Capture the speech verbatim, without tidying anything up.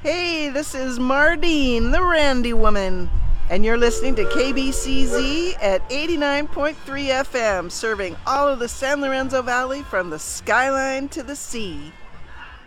Hey, this is Mardine, the Randy Woman, and you're listening to K B C Z at eighty-nine point three F M, serving all of the San Lorenzo Valley from the skyline to the sea.